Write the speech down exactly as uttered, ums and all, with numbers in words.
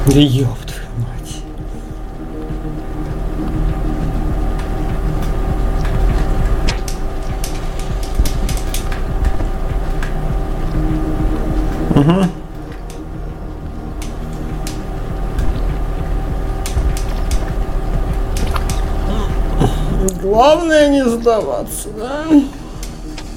Да ёб твою мать. Угу. Главное не сдаваться, да?